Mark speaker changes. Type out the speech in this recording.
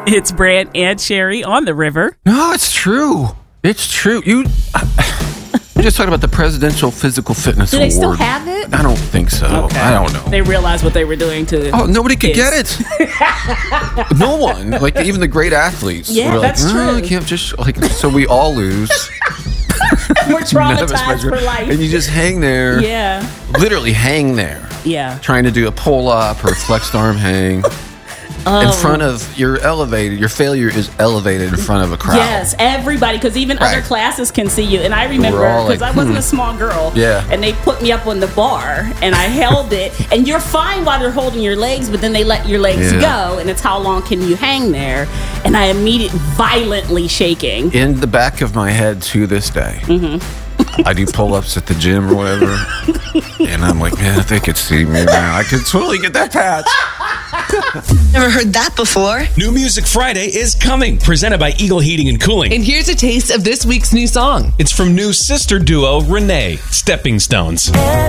Speaker 1: It's Brant and Sherry on the river.
Speaker 2: No, it's true. It's true. We just talked about the Presidential Physical Fitness Award.
Speaker 1: Do they still have it?
Speaker 2: I don't think so.
Speaker 1: Okay.
Speaker 2: I don't know.
Speaker 1: They realized what they were doing to
Speaker 2: nobody could
Speaker 1: kids.
Speaker 2: get it. No one. Like, even the great athletes.
Speaker 1: Yeah,
Speaker 2: were
Speaker 1: that's
Speaker 2: like,
Speaker 1: true.
Speaker 2: I can't just, so we all lose.
Speaker 1: We're traumatized for life.
Speaker 2: And you just hang there.
Speaker 1: Yeah.
Speaker 2: Literally hang there.
Speaker 1: Yeah.
Speaker 2: Trying to do a pull-up or a flexed arm hang. In front of, your failure is elevated in front of a crowd.
Speaker 1: Yes, everybody, because even other classes can see you. And I remember, because I wasn't a small girl, and they put me up on the bar, and I held it, and you're fine while they're holding your legs, but then they let your legs go, and it's how long can you hang there, and I immediately violently shaking.
Speaker 2: In the back of my head to this day, I do pull-ups at the gym or whatever, and I'm like, man, if they could see me now, I could totally get that patch.
Speaker 3: Never heard that before.
Speaker 4: New Music Friday is coming, presented by Eagle Heating and Cooling.
Speaker 5: And here's a taste of this week's new song.
Speaker 4: It's from new sister duo Renee, Stepping Stones.